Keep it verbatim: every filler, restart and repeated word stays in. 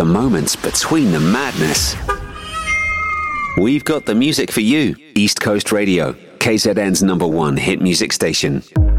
the moments between the madness. We've got the music for you. East Coast Radio, K Z N's number one hit music station.